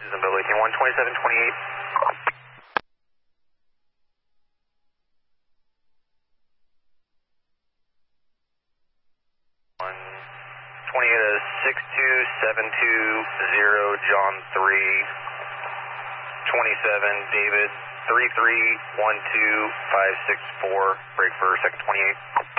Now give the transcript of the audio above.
Susan Bill 18-1, 2728. 62720, John 3, 27, David 3312564, break for second 28.